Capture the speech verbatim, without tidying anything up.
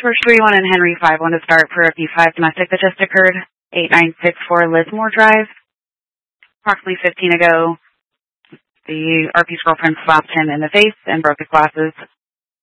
George three one and Henry five one to start for a P five domestic that just occurred. eight nine six four Lismore Drive. Approximately fifteen ago, the R P's girlfriend slapped him in the face and broke his glasses.